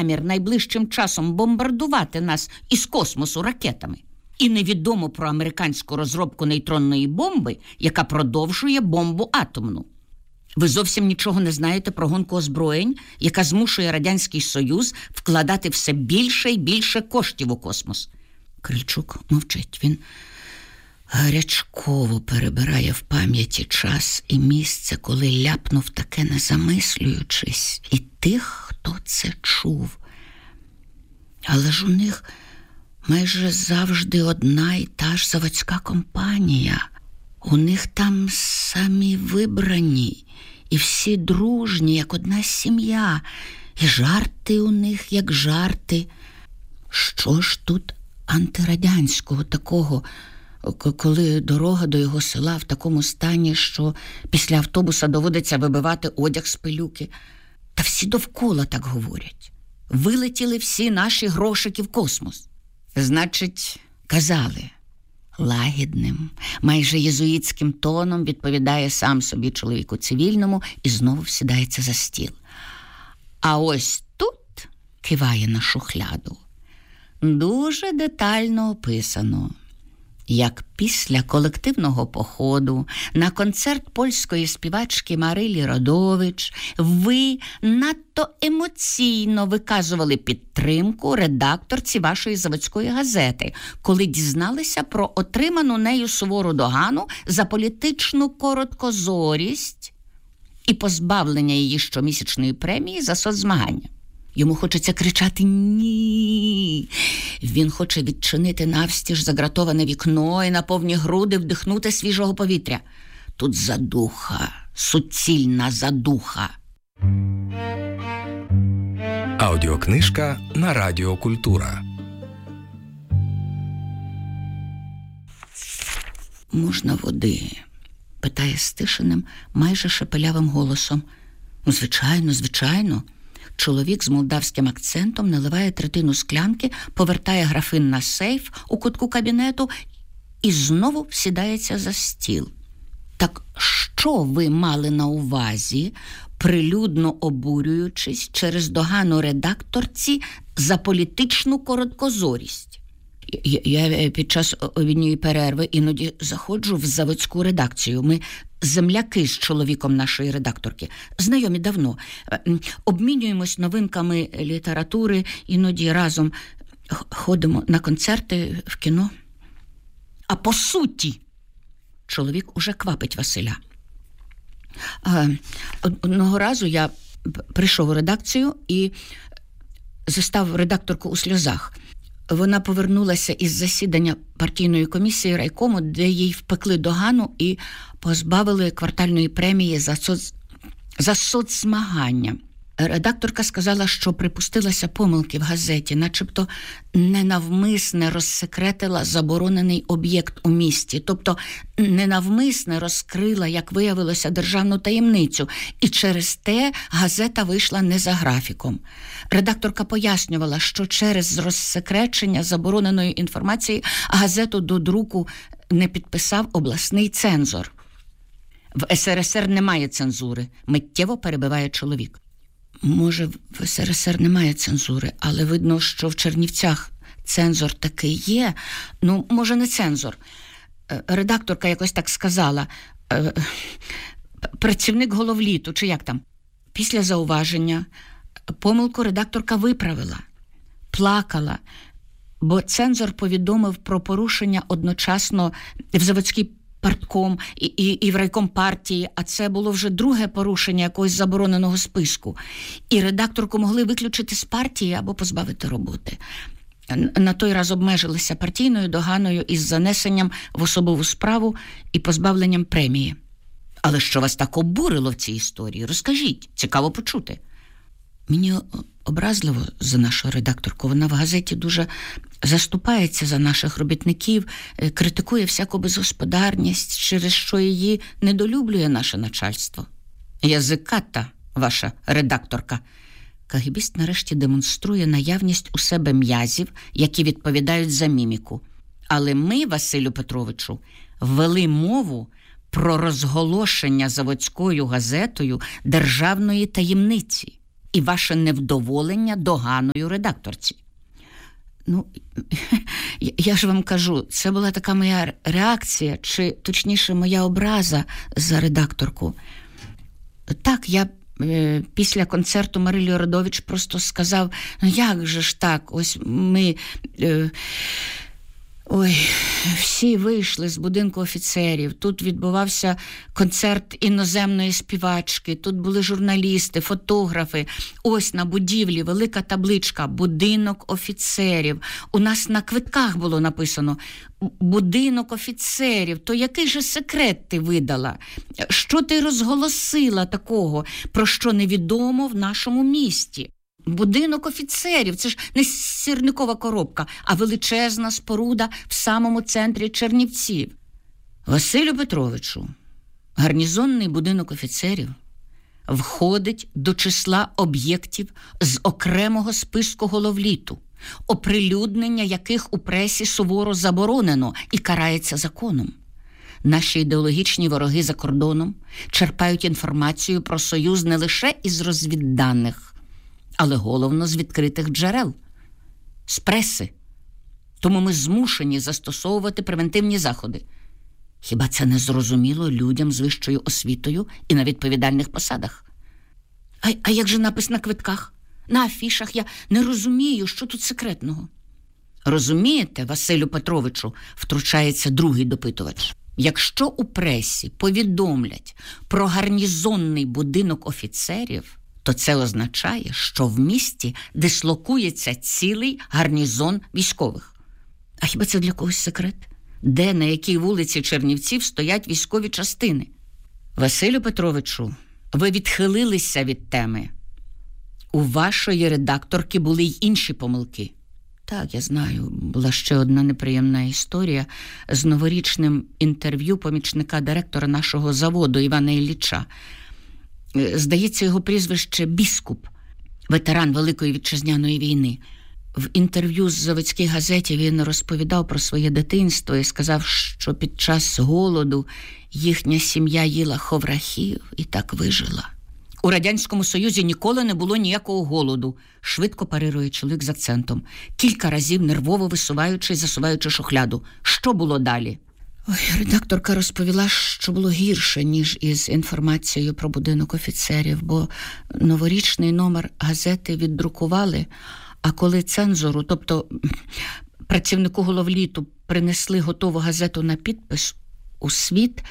намір найближчим часом бомбардувати нас із космосу ракетами. І невідомо про американську розробку нейтронної бомби, яка продовжує бомбу атомну. Ви зовсім нічого не знаєте про гонку озброєнь, яка змушує Радянський Союз вкладати все більше і більше коштів у космос. Крильчук мовчить. Він гарячково перебирає в пам'яті час і місце, коли ляпнув таке, не замислюючись, і тих, хто це чув. Але ж у них майже завжди одна і та ж заводська компанія. У них там самі вибрані, і всі дружні, як одна сім'я. І жарти у них, як жарти. Що ж тут антирадянського такого, коли дорога до його села в такому стані, що після автобуса доводиться вибивати одяг з пилюки? Та всі довкола так говорять. Вилетіли всі наші грошики в космос. Значить, казали. Лагідним, майже єзуїтським тоном відповідає сам собі чоловіку цивільному і знову сідається за стіл. А ось тут, киває на шухляду, дуже детально описано, як після колективного походу на концерт польської співачки Марилі Родович ви надто емоційно виказували підтримку редакторці вашої заводської газети, коли дізналися про отриману нею сувору догану за політичну короткозорість і позбавлення її щомісячної премії за соцзмагання. Йому хочеться кричати «Ні!». Він хоче відчинити навстіж загратоване вікно і на повні груди вдихнути свіжого повітря. Тут задуха, суцільна задуха. Аудіокнижка на Радіо Культура. «Можна води?» – питає стишеним, майже шепелявим голосом. «Звичайно, звичайно». Чоловік з молдавським акцентом наливає третину склянки, повертає графин на сейф у кутку кабінету і знову сідається за стіл. Так що ви мали на увазі, прилюдно обурюючись через догану редакторці за політичну короткозорість? Я під час обідньої перерви іноді заходжу в заводську редакцію. Ми земляки з чоловіком нашої редакторки. Знайомі давно. Обмінюємось новинками літератури, іноді разом ходимо на концерти, в кіно. А по суті, чоловік уже квапить Василя. Одного разу я прийшов у редакцію і застав редакторку у сльозах. Вона повернулася із засідання партійної комісії райкому, де їй впекли догану і позбавили квартальної премії за соцзмагання. Редакторка сказала, що припустилася помилки в газеті, начебто ненавмисне розсекретила заборонений об'єкт у місті, тобто ненавмисне розкрила, як виявилося, державну таємницю, і через те газета вийшла не за графіком. Редакторка пояснювала, що через розсекречення забороненої інформації газету до друку не підписав обласний цензор. В СРСР немає цензури, миттєво перебиває чоловік. Може, в СРСР немає цензури, але видно, що в Чернівцях цензор таки є. Ну, може, не цензор. Редакторка якось так сказала. Працівник Головліту, чи як там. Після зауваження помилку редакторка виправила. Плакала, бо цензор повідомив про порушення одночасно в заводській партком і в райком партії, а це було вже друге порушення якогось забороненого списку. І редакторку могли виключити з партії або позбавити роботи. На той раз обмежилися партійною доганою із занесенням в особову справу і позбавленням премії. Але що вас так обурило в цій історії? Розкажіть, цікаво почути. Мені образливо за нашу редакторку. Вона в газеті дуже заступається за наших робітників, критикує всяку безгосподарність, через що її недолюблює наше начальство. Язиката ваша редакторка. КГБіст нарешті демонструє наявність у себе м'язів, які відповідають за міміку. Але ми, Василю Петровичу, ввели мову про розголошення заводською газетою державної таємниці. і ваше невдоволення доганою редакторці. Ну, я ж вам кажу, це була така моя реакція, чи точніше моя образа за редакторку. Так, я після концерту Марилі Родович просто сказав, ну як же ж так, ось ми... всі вийшли з будинку офіцерів, тут відбувався концерт іноземної співачки, тут були журналісти, фотографи, ось на будівлі велика табличка «Будинок офіцерів». У нас на квитках було написано «Будинок офіцерів». То який же секрет ти видала? Що ти розголосила такого, про що невідомо в нашому місті? Будинок офіцерів – це ж не сірникова коробка, а величезна споруда в самому центрі Чернівців. Василю Петровичу, гарнізонний будинок офіцерів входить до числа об'єктів з окремого списку головліту, оприлюднення яких у пресі суворо заборонено і карається законом. Наші ідеологічні вороги за кордоном черпають інформацію про Союз не лише із розвідданих, але головно з відкритих джерел, з преси. Тому ми змушені застосовувати превентивні заходи. Хіба це не зрозуміло людям з вищою освітою і на відповідальних посадах? А як же напис на квитках? На афішах? Я не розумію, що тут секретного. Розумієте, Василю Петровичу, втручається другий допитувач. Якщо у пресі повідомлять про гарнізонний будинок офіцерів, то це означає, що в місті дислокується цілий гарнізон військових. А хіба це для когось секрет? Де, на якій вулиці Чернівців стоять військові частини? Василю Петровичу, ви відхилилися від теми. У вашої редакторки були й інші помилки. Так, я знаю, була ще одна неприємна історія з новорічним інтерв'ю помічника директора нашого заводу Івана Ілліча. Здається, його прізвище Біскуп, ветеран Великої Вітчизняної війни. В інтерв'ю з заводській газеті він розповідав про своє дитинство і сказав, що під час голоду їхня сім'я їла ховрахів і так вижила. У Радянському Союзі ніколи не було ніякого голоду, швидко парирує чоловік з акцентом, кілька разів нервово висуваючи і засуваючи шухляду. Що було далі? Редакторка розповіла, що було гірше, ніж із інформацією про будинок офіцерів, бо новорічний номер газети віддрукували, а коли цензору, тобто працівнику головліту, принесли готову газету на підпис у світ,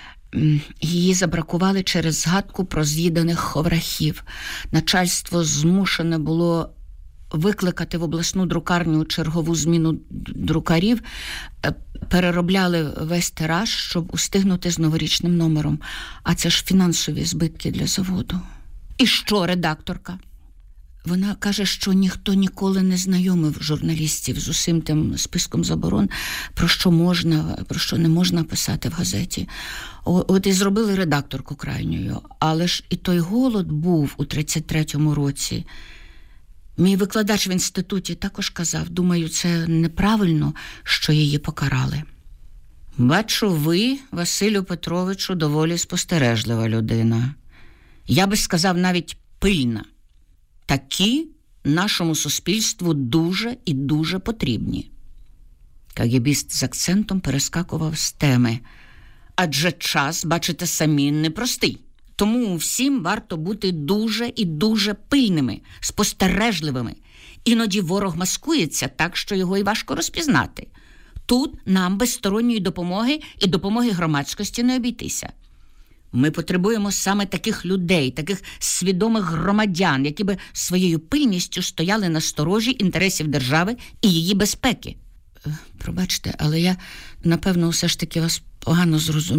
її забракували через згадку про з'їданих ховрахів. Начальство змушене було викликати в обласну друкарню чергову зміну друкарів, переробляли весь тираж, щоб устигнути з новорічним номером. А це ж фінансові збитки для заводу. І що редакторка? Вона каже, що ніхто ніколи не знайомив журналістів з усім тим списком заборон, про що можна, про що не можна писати в газеті. От і зробили редакторку крайньою. Але ж і той голод був у 33-му році. Мій викладач в інституті також казав, думаю, це неправильно, що її покарали. Бачу, ви, Василю Петровичу, доволі спостережлива людина. Я би сказав, навіть пильна. Такі нашому суспільству дуже і дуже потрібні. КГБіст з акцентом перескакував з теми. Адже час, бачите самі, непростий. Тому всім варто бути дуже і дуже пильними, спостережливими. Іноді ворог маскується так, що його і важко розпізнати. Тут нам без сторонньої допомоги і допомоги громадськості не обійтися. Ми потребуємо саме таких людей, таких свідомих громадян, які би своєю пильністю стояли на сторожі інтересів держави і її безпеки. Пробачте, але я, напевно, все ж таки вас погано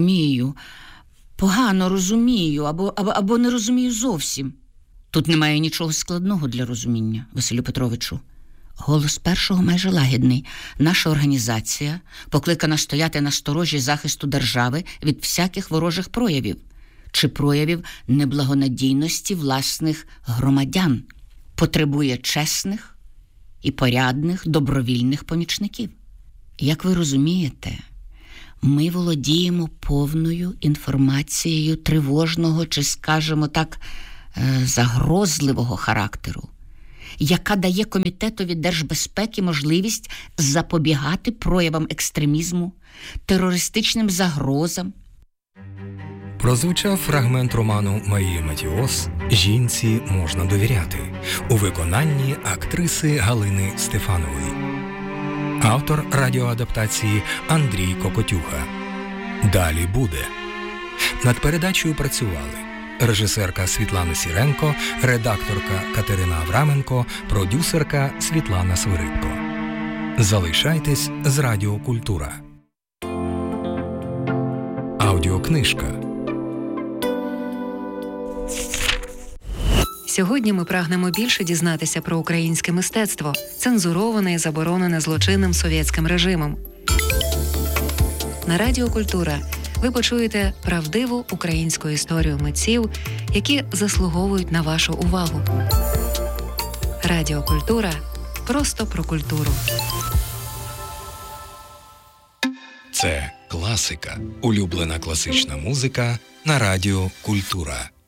розумію, або не розумію зовсім. Тут немає нічого складного для розуміння, Василю Петровичу. Голос першого майже лагідний. Наша організація покликана стояти на сторожі захисту держави від всяких ворожих проявів чи проявів неблагонадійності власних громадян. Потребує чесних і порядних добровільних помічників. Як ви розумієте, ми володіємо повною інформацією тривожного чи, скажімо так, загрозливого характеру, яка дає Комітетові держбезпеки можливість запобігати проявам екстремізму, терористичним загрозам. Прозвучав фрагмент роману Марії Матіос «Жінці можна довіряти» у виконанні актриси Галини Стефанової. Автор радіоадаптації Андрій Кокотюха. Далі буде. Над передачею працювали режисерка Світлана Сіренко, редакторка Катерина Авраменко, продюсерка Світлана Свиридко. Залишайтесь з Радіо Культура. Аудіокнижка. Сьогодні ми прагнемо більше дізнатися про українське мистецтво, цензуроване і заборонене злочинним совєтським режимом. На Радіо Культура ви почуєте правдиву українську історію митців, які заслуговують на вашу увагу. Радіо Культура – просто про культуру. Це класика. Улюблена класична музика на Радіо Культура.